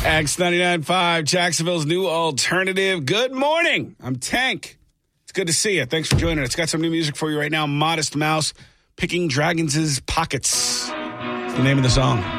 X99.5, Jacksonville's new alternative. Good morning. I'm Tank. It's good to see you. Thanks for joining us. Got some new music for you right now. Modest Mouse, Picking Dragons' Pockets. That's the name of the song.